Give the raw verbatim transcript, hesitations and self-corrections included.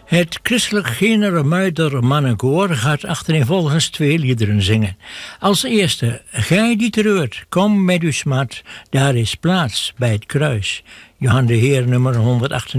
Het christelijk Generemuider Mannenkoor gaat achtereenvolgens twee liederen zingen. Als eerste, gij die treurt, kom met uw smat, daar is plaats bij het kruis. Johan de Heer nummer honderdachtendertig.